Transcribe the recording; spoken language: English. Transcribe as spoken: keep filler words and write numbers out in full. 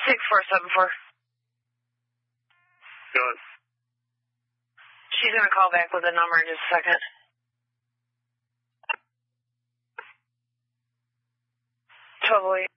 six four seven four. Good. She's going to call back with a number in just a second. Totally.